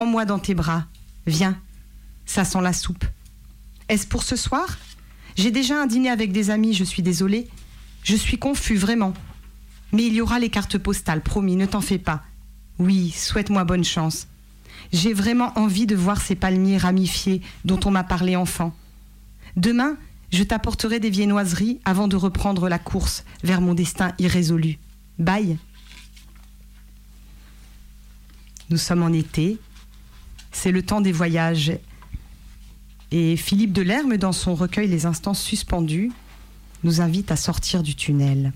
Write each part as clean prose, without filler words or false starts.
Prends-moi dans tes bras. Viens. Ça sent la soupe. Est-ce pour ce soir ? J'ai déjà un dîner avec des amis, je suis désolée. Je suis confus, vraiment. Mais il y aura les cartes postales, promis, ne t'en fais pas. Oui, souhaite-moi bonne chance. J'ai vraiment envie de voir ces palmiers ramifiés dont on m'a parlé enfant. Demain, je t'apporterai des viennoiseries avant de reprendre la course vers mon destin irrésolu. Bye. Nous sommes en été. C'est le temps des voyages. Et Philippe Delerme, dans son recueil Les instants suspendus, nous invite à sortir du tunnel.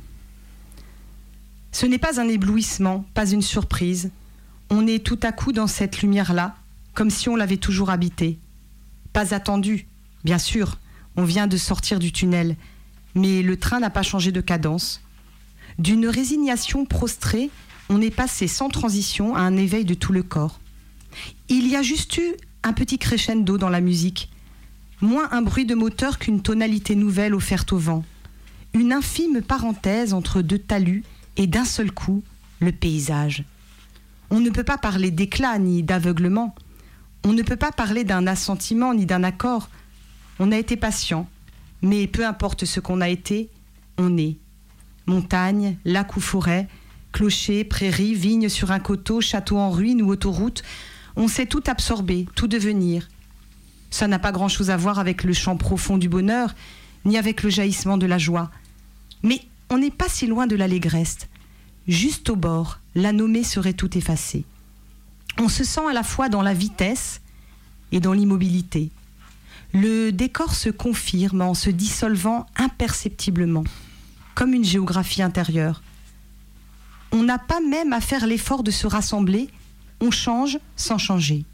Ce n'est pas un éblouissement, pas une surprise. On est tout à coup dans cette lumière-là, comme si on l'avait toujours habitée. Pas attendu, bien sûr, on vient de sortir du tunnel, mais le train n'a pas changé de cadence. D'une résignation prostrée, on est passé sans transition à un éveil de tout le corps. Il y a juste eu un petit crescendo dans la musique, moins un bruit de moteur qu'une tonalité nouvelle offerte au vent. Une infime parenthèse entre deux talus et d'un seul coup, le paysage. On ne peut pas parler d'éclat ni d'aveuglement. On ne peut pas parler d'un assentiment ni d'un accord. On a été patient, mais peu importe ce qu'on a été, on est. Montagne, lac ou forêt, clocher, prairie, vigne sur un coteau, château en ruine ou autoroute, on sait tout absorber, tout devenir. Ça n'a pas grand-chose à voir avec le chant profond du bonheur, ni avec le jaillissement de la joie. Mais on n'est pas si loin de l'allégresse. Juste au bord, la nommée serait tout effacée. On se sent à la fois dans la vitesse et dans l'immobilité. Le décor se confirme en se dissolvant imperceptiblement, comme une géographie intérieure. On n'a pas même à faire l'effort de se rassembler, on change sans changer.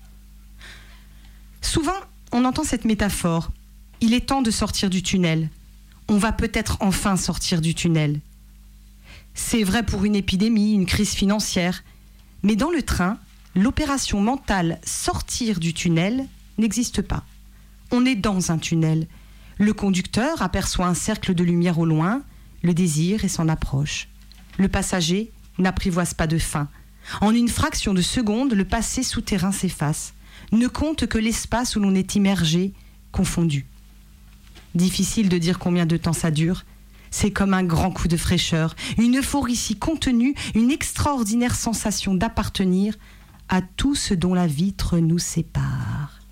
Souvent, on entend cette métaphore. Il est temps de sortir du tunnel. On va peut-être enfin sortir du tunnel. C'est vrai pour une épidémie, une crise financière. Mais dans le train, l'opération mentale sortir du tunnel n'existe pas. On est dans un tunnel. Le conducteur aperçoit un cercle de lumière au loin, le désire et s'en approche. Le passager n'apprivoise pas de fin. En une fraction de seconde, le passé souterrain s'efface. Ne compte que l'espace où l'on est immergé, confondu. Difficile de dire combien de temps ça dure. C'est comme un grand coup de fraîcheur, une euphorie si contenue, une extraordinaire sensation d'appartenir à tout ce dont la vitre nous sépare.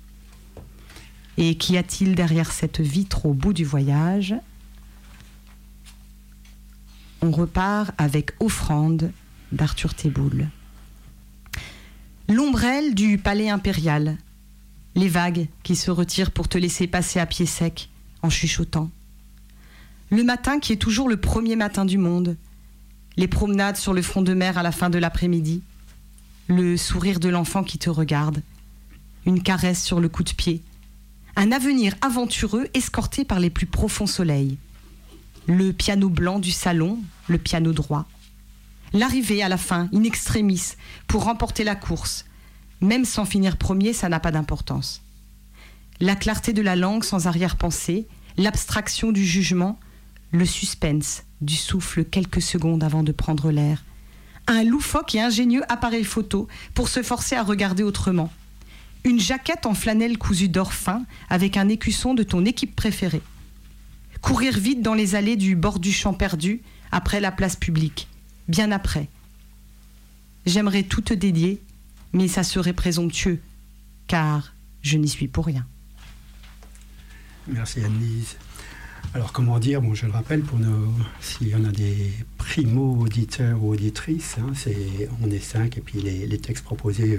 Et qu'y a-t-il derrière cette vitre au bout du voyage ? On repart avec Offrande d'Arthur Théboul. L'ombrelle du palais impérial, les vagues qui se retirent pour te laisser passer à pied sec en chuchotant. Le matin qui est toujours le premier matin du monde, les promenades sur le front de mer à la fin de l'après-midi, le sourire de l'enfant qui te regarde, une caresse sur le coup de pied, un avenir aventureux escorté par les plus profonds soleils, le piano blanc du salon, le piano droit, l'arrivée à la fin, in extremis, pour remporter la course, même sans finir premier, ça n'a pas d'importance. La clarté de la langue sans arrière-pensée, l'abstraction du jugement, le suspense du souffle quelques secondes avant de prendre l'air. Un loufoque et ingénieux appareil photo pour se forcer à regarder autrement. Une jaquette en flanelle cousue d'or fin avec un écusson de ton équipe préférée. Courir vite dans les allées du bord du champ perdu après la place publique, bien après. J'aimerais tout te dédier, mais ça serait présomptueux, car je n'y suis pour rien. Merci Anne-Lise. Alors comment dire, bon, je le rappelle, s'il y en a des primo-auditeurs ou auditrices, on est 5 et puis les textes proposés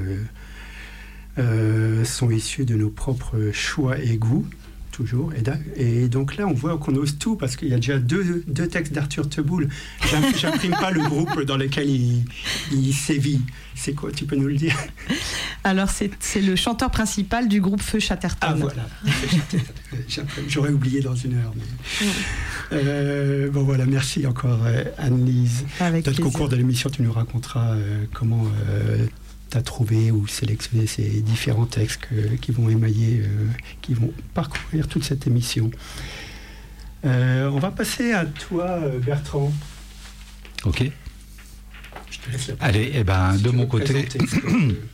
sont issus de nos propres choix et goûts, toujours. Et donc là, on voit qu'on ose tout parce qu'il y a déjà deux textes d'Arthur Théboul. J'imprime pas le groupe dans lequel il sévit. C'est quoi, tu peux nous le dire ? Alors, c'est le chanteur principal du groupe Feu Chatterton. Ah, voilà. J'aurais oublié dans une heure. Mais... bon, voilà, merci encore, Anne-Lise. Peut-être qu'au cours de l'émission, tu nous raconteras comment tu as trouvé ou sélectionné ces différents textes qui vont émailler, qui vont parcourir toute cette émission. On va passer à toi, Bertrand. Ok. Allez, de mon côté,